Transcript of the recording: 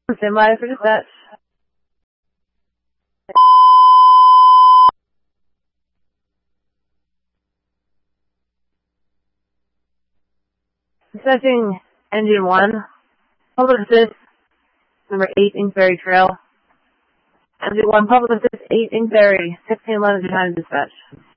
Stand by for dispatch. Dispatching Engine 1. Public assist, number 8 Inkberry Trail. Engine 1, public assist, 8 Inkberry, 1611 time dispatch.